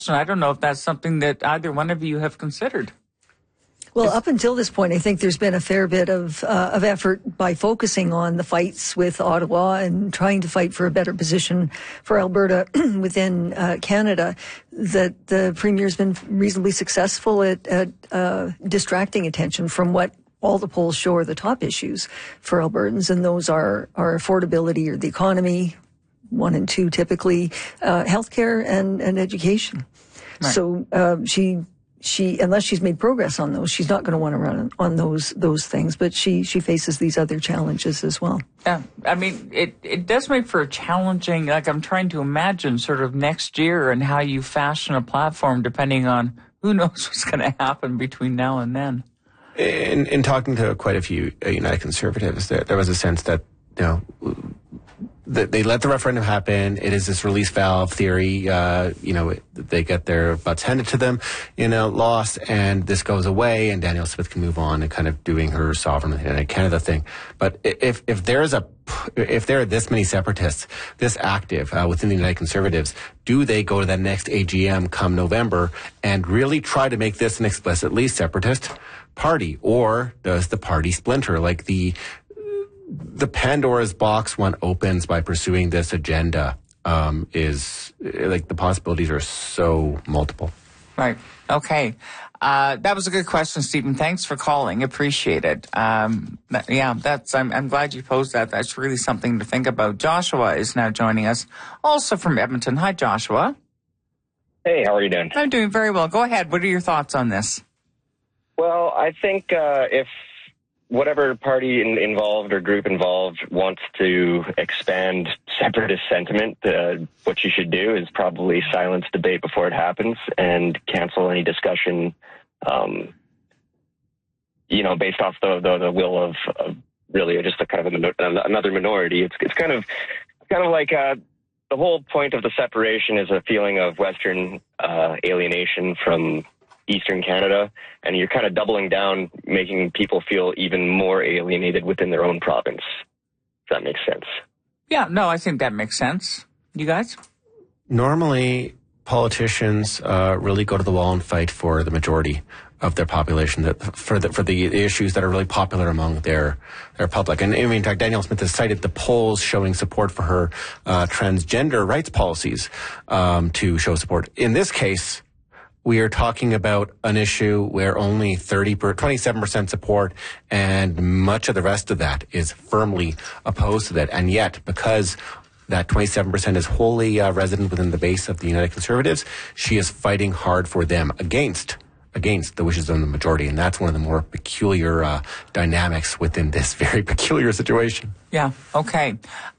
I don't know if that's something that either one of you have considered. Well, up until this point, I think there's been a fair bit of effort by focusing on the fights with Ottawa and trying to fight for a better position for Alberta within Canada, that the Premier's been reasonably successful at distracting attention from what all the polls show are the top issues for Albertans, and those are affordability or the economy, 1 and 2 typically, healthcare and education. Right. So she, unless she's made progress on those, she's not going to want to run on those things. But she faces these other challenges as well. Yeah, I mean, it does make for a challenging. Like, I'm trying to imagine sort of next year and how you fashion a platform, depending on who knows what's going to happen between now and then. In talking to quite a few United Conservatives, there was a sense that they let the referendum happen. It is this release valve theory. They get their butts handed to them, lost, and this goes away, and Danielle Smith can move on and kind of doing her sovereign United Canada thing. But if there are this many separatists, this active within the United Conservatives, do they go to that next AGM come November and really try to make this an explicitly separatist party, or does the party splinter like the Pandora's box one opens by pursuing this agenda? Is like the possibilities are so multiple. Right. Okay. That was a good question, Stephen. Thanks for calling. Appreciate it. I'm glad you posed that. That's really something to think about. Joshua is now joining us, also from Edmonton. Hi, Joshua. Hey, how are you doing? I'm doing very well. Go ahead. What are your thoughts on this? Well, I think if whatever party involved or group involved wants to expand separatist sentiment, what you should do is probably silence debate before it happens and cancel any discussion, based off the will of really just a kind of another minority. It's kind of like the whole point of the separation is a feeling of Western alienation from Eastern Canada, and you're kind of doubling down, making people feel even more alienated within their own province. If that makes sense. Yeah, no, I think that makes sense. You guys? Normally, politicians really go to the wall and fight for the majority of their population, for the issues that are really popular among their public. And I mean, in fact, Danielle Smith has cited the polls showing support for her transgender rights policies to show support. In this case, we are talking about an issue where only 27% support, and much of the rest of that is firmly opposed to that. And yet, because that 27% is wholly resident within the base of the United Conservatives, she is fighting hard for them against the wishes of the majority. And that's one of the more peculiar dynamics within this very peculiar situation. Yeah. Okay.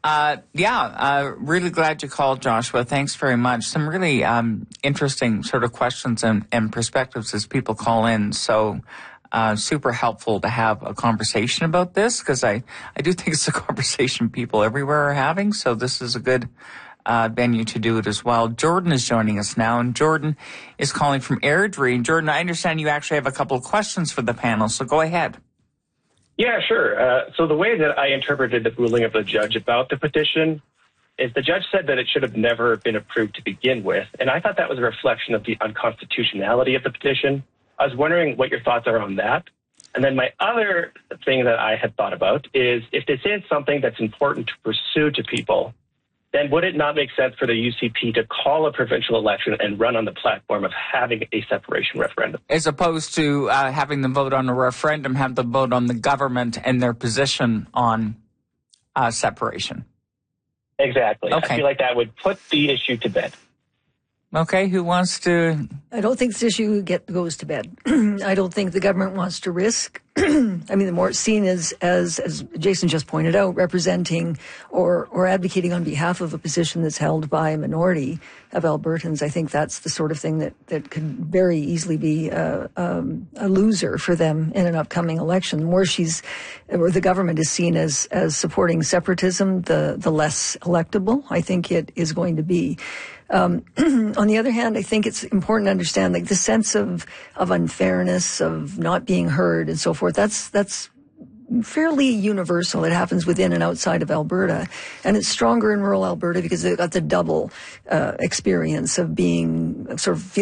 Really glad you called, Joshua. Thanks very much. Some really interesting sort of questions and perspectives as people call in. So super helpful to have a conversation about this, because I do think it's a conversation people everywhere are having. So this is a good venue to do it as well. Jordan is joining us now, and Jordan is calling from Airdrie. And Jordan, I understand you actually have a couple of questions for the panel, so go ahead. Yeah, sure. So the way that I interpreted the ruling of the judge about the petition is the judge said that it should have never been approved to begin with, and I thought that was a reflection of the unconstitutionality of the petition. I was wondering what your thoughts are on that. And then my other thing that I had thought about is, if this is something that's important to pursue to people, then would it not make sense for the UCP to call a provincial election and run on the platform of having a separation referendum? As opposed to having them vote on a referendum, have them vote on the government and their position on separation. Exactly. Okay. I feel like that would put the issue to bed. Okay, who wants to? I don't think this issue goes to bed. I don't think the government wants to risk. I mean, the more it's seen as Jason just pointed out, representing or advocating on behalf of a position that's held by a minority of Albertans, I think that's the sort of thing that could very easily be a loser for them in an upcoming election. The more the government is seen as supporting separatism, the less electable I think it is going to be. On the other hand, I think it's important to understand, like, the sense of unfairness, of not being heard and so forth. That's fairly universal. It happens within and outside of Alberta. And it's stronger in rural Alberta because they've got the double experience of being sort of